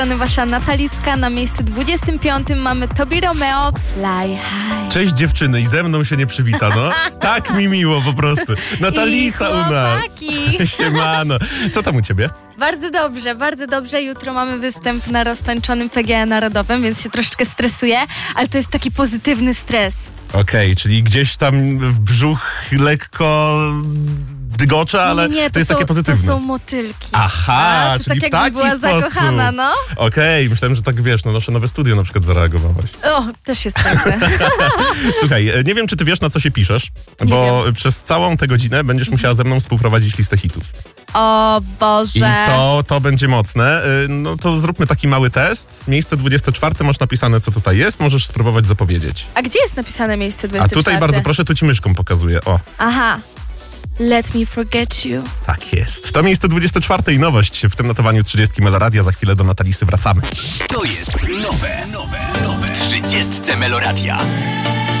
Wasza Nataliska. Na miejscu 25 mamy Tobi Romeo, Fly High. Cześć dziewczyny, i ze mną się nie przywita, no. Tak mi miło po prostu. Natalisa u nas. Siemano. Co tam u ciebie? Bardzo dobrze. Jutro mamy występ na roztańczonym PGE Narodowym, więc się troszeczkę stresuję, ale to jest taki pozytywny stres. Okej, czyli gdzieś tam w brzuch lekko dygocze, ale nie, to jest takie pozytywne. To są motylki. Aha, to czyli tak w taki jakby była sposób. zakochana, no. Okej, myślałem, że tak wiesz, nasze nowe studio na przykład zareagowałaś. O, też jest piękne. Słuchaj, nie wiem, czy ty wiesz, na co się piszesz, Nie bo wiem. przez całą tę godzinę będziesz musiała ze mną współprowadzić listę hitów. O Boże. I to będzie mocne. No to zróbmy taki mały test. Miejsce 24 masz napisane, co tutaj jest. Możesz spróbować zapowiedzieć. A gdzie jest napisane miejsce 24? A tutaj bardzo proszę, tu ci myszką pokazuję. O, Aha. Let me forget you. tak jest. To miejsce 24 i nowość w tym notowaniu 30 Meloradia. Za chwilę do Natalisy wracamy. To jest nowe w 30 Meloradia.